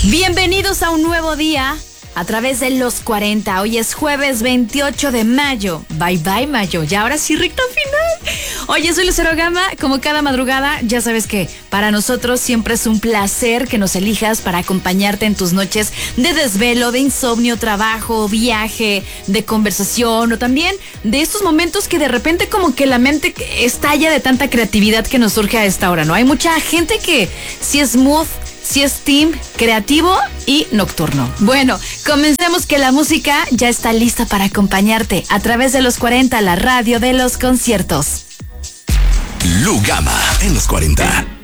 Bienvenidos a un nuevo día a través de los 40. Hoy es jueves 28 de mayo. Bye bye mayo. Ya ahora sí, recta final. Oye, soy Lucero Gama. Como cada madrugada, ya sabes que para nosotros siempre es un placer que nos elijas para acompañarte en tus noches de desvelo, de insomnio, trabajo, viaje, de conversación o también de estos momentos que de repente como que la mente estalla de tanta creatividad que nos surge a esta hora, ¿no? Hay mucha gente que sí es mood, si es team creativo y nocturno. Bueno, comencemos que la música ya está lista para acompañarte a través de los 40, la radio de los conciertos. Lu Gama en los 40.